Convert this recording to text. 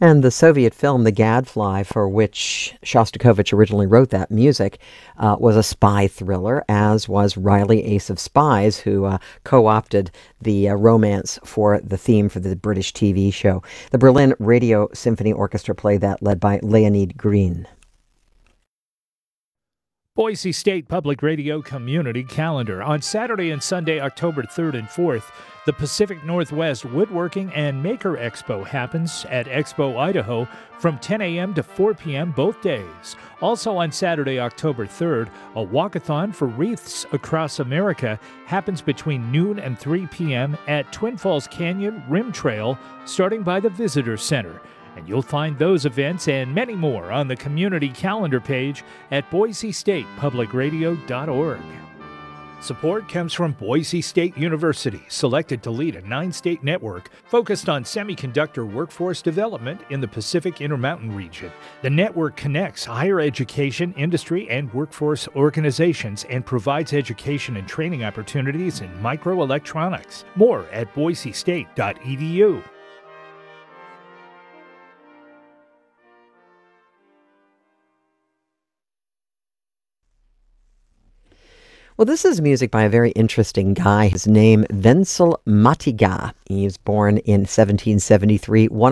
And the Soviet film The Gadfly, for which Shostakovich originally wrote that music, was a spy thriller, as was Riley Ace of Spies, who co-opted the romance for the theme for the British TV show. The Berlin Radio Symphony Orchestra played that, led by Leonid Green. Boise State Public Radio Community Calendar. On Saturday and Sunday, October 3rd and 4th, the Pacific Northwest Woodworking and Maker Expo happens at Expo, Idaho from 10 a.m. to 4 p.m. both days. Also on Saturday, October 3rd, a walkathon for wreaths across America happens between noon and 3 p.m. at Twin Falls Canyon Rim Trail, starting by the Visitor Center. And you'll find those events and many more on the community calendar page at boisestatepublicradio.org. Support comes from Boise State University, selected to lead a 9-state network focused on semiconductor workforce development in the Pacific Intermountain region. The network connects higher education, industry, and workforce organizations and provides education and training opportunities in microelectronics. More at boisestate.edu. Well, this is music by a very interesting guy. His name, Wenzel Matiga. He was born in 1773, one